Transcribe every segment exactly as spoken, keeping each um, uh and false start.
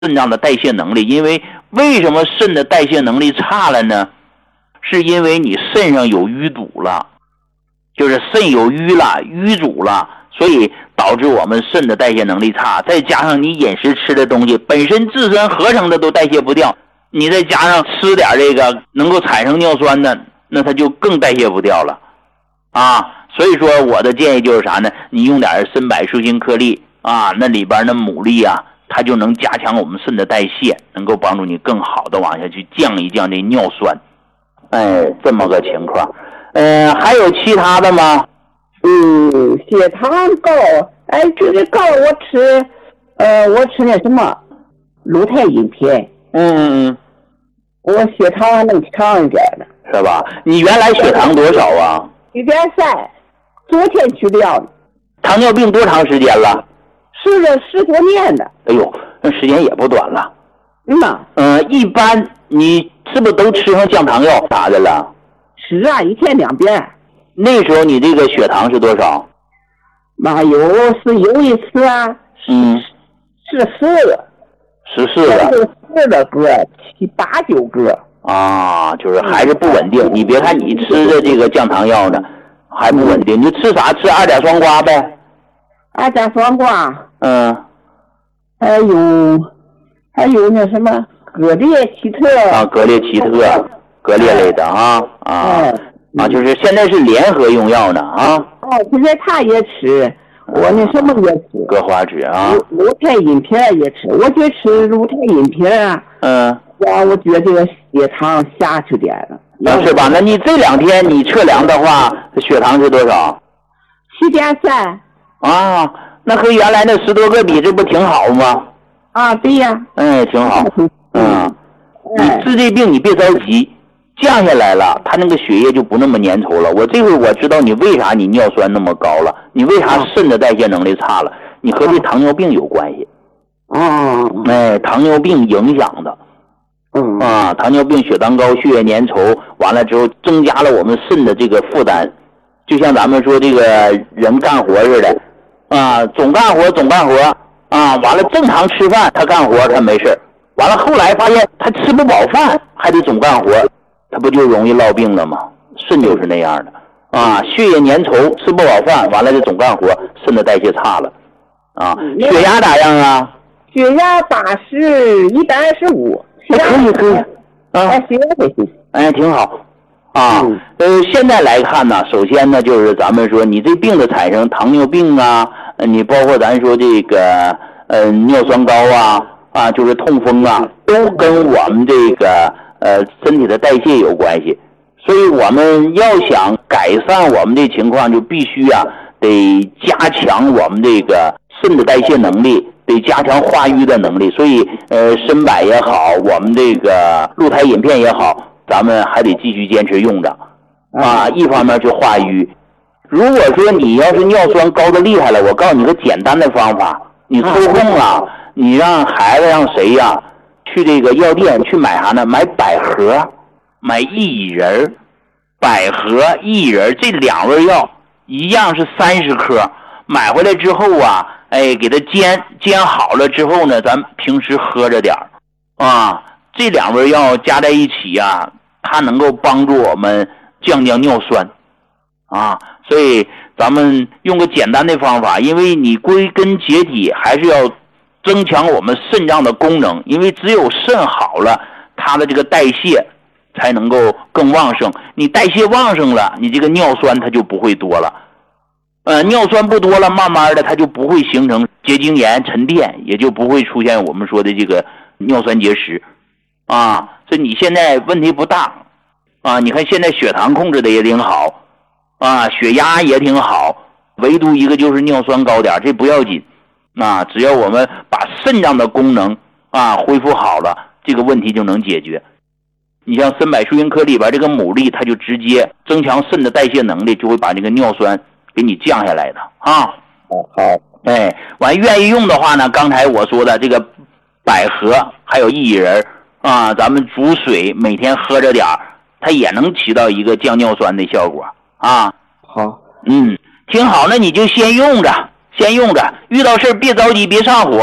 肾脏的代谢能力。因为为什么肾的代谢能力差了呢？是因为你肾上有淤堵了，就是肾有淤了，淤阻了，所以导致我们肾的代谢能力差。再加上你饮食吃的东西本身自身合成的都代谢不掉，你再加上吃点这个能够产生尿酸的，那它就更代谢不掉了啊。所以说我的建议就是啥呢？你用点参柏舒心颗粒啊，那里边的牡蛎啊，它就能加强我们肾的代谢，能够帮助你更好的往下去降一降这尿酸。哎，这么个情况。嗯、呃，还有其他的吗？ 嗯，血糖高，哎，这个高我吃，呃，我吃那什么鹿泰因片。 嗯嗯嗯， 我血糖能强一点的， 是吧？你原来血糖多少啊？ 一点三，昨天去量的。 糖尿病多长时间了？ 吃了十多年了。 哎呦，那时间也不短了。 嗯呐。 嗯、呃，一般你是不是都吃上降糖药啥的了？ 吃啊，一天两遍。 那时候你这个血糖是多少？ 妈有是有一次啊， 嗯， 十四个， 十四个， 十了个，七八九个啊，就是还是不稳定。你别看你吃的这个降糖药呢，还不稳定。你吃啥？吃二甲双胍呗。 二甲双胍。嗯。还有还有那什么格列齐特。 啊，格列齐特，格列类的啊啊。嗯啊，就是现在是联合用药呢啊！ 哦，现在他也吃，我那什么也吃， 葛花脂啊， 鹿泰因片也吃，我就吃鹿泰因片啊。 嗯， 哇，我觉得这个血糖下去点了。 那是吧？那你这两天你测量的话，血糖是多少？ 七点三。 啊，那和原来那十多个比，这不挺好吗？ 啊，对呀。 哎，挺好。嗯，你治这病你别着急。降下来了，他那个血液就不那么粘稠了。我这回我知道你为啥你尿酸那么高了，你为啥肾的代谢能力差了，你和这糖尿病有关系。 哦， 哎，糖尿病影响的。 嗯啊，糖尿病血糖高，血液粘稠，完了之后增加了我们肾的这个负担，就像咱们说这个人干活似的，啊，总干活总干活啊，完了正常吃饭他干活他没事，完了后来发现他吃不饱饭还得总干活。他不就容易落病了吗？肾就是那样的啊，血液粘稠，吃不饱饭，完了就总干活，肾的代谢差了啊。血压咋样啊？ 血压八十，一百二十五。 可以可以啊， 血压还行。 哎，挺好啊。嗯、呃，现在来看呢，首先呢，就是咱们说你这病的产生，糖尿病啊，你包括咱说这个呃尿酸高啊啊，就是痛风啊，都跟我们这个。呃，身体的代谢有关系，所以我们要想改善我们这情况，就必须啊，得加强我们这个肾的代谢能力，得加强化瘀的能力。所以，呃，参柏也好，我们这个鹿泰因片也好，咱们还得继续坚持用着啊。一方面去化瘀。如果说你要是尿酸高的厉害了，我告诉你个简单的方法，你抽空啊，你让孩子让谁呀、啊？去这个药店去买啥呢？买百合，买薏仁，百合、薏仁这两味药一样是三十克，买回来之后啊，哎，给它煎煎好了之后呢，咱平时喝着点啊。这两味药加在一起啊，它能够帮助我们降降尿酸啊。所以咱们用个简单的方法，因为你归根结底还是要增强我们肾脏的功能，因为只有肾好了，它的这个代谢才能够更旺盛。你代谢旺盛了，你这个尿酸它就不会多了。呃，尿酸不多了，慢慢的它就不会形成结晶炎沉淀，也就不会出现我们说的这个尿酸结石啊。所以你现在问题不大啊，你看现在血糖控制的也挺好啊，血压也挺好，唯独一个就是尿酸高点，这不要紧。啊，只要我们把肾脏的功能啊恢复好了，这个问题就能解决。你像参柏舒心科里边这个牡蛎，它就直接增强肾的代谢能力，就会把这个尿酸给你降下来的啊。 哦，好， 哎，完愿意用的话呢，刚才我说的这个百合还有薏仁啊，咱们煮水每天喝着点儿，它也能起到一个降尿酸的效果啊。 好， 嗯，挺好，那你就先用着。先用着，遇到事别着急，别上火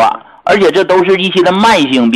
而且这都是一些的慢性病。